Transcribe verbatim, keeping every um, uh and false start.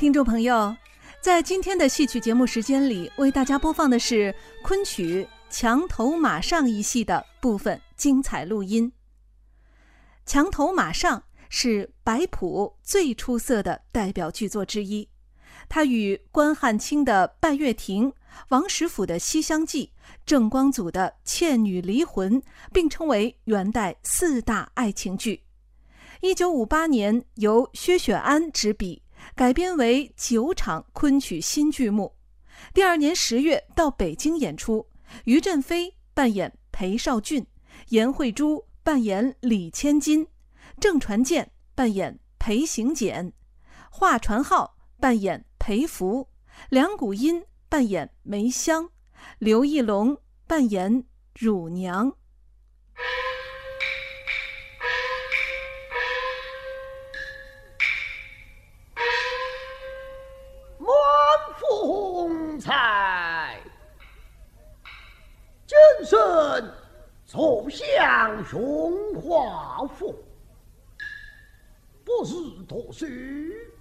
听众朋友，在今天的戏曲节目时间里，为大家播放的是昆曲《墙头马上》一戏的部分精彩录音。墙头马上是白朴最出色的代表剧作之一，它与关汉卿的《拜月亭》、王实甫的《西厢记》、郑光祖的《倩女离魂》并称为元代四大爱情剧。一九五八年由薛雪安执笔，改编为九场昆曲新剧目。第二年十月到北京演出，于振飞扮演裴少俊，严慧珠扮演李千金，郑传健扮演裴行俭，华传浩扮演裴福，梁谷音扮演梅香，刘义龙扮演乳娘。 风采，今生走向雄华府，不是读书，